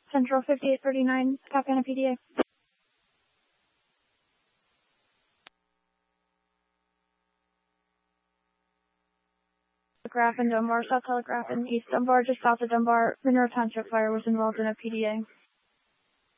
Central 5839, Capcana PDA. Telegraph in Dunbar, South Telegraph in East Dunbar, just south of Dunbar. Monroe Township Fire was involved in a PDA.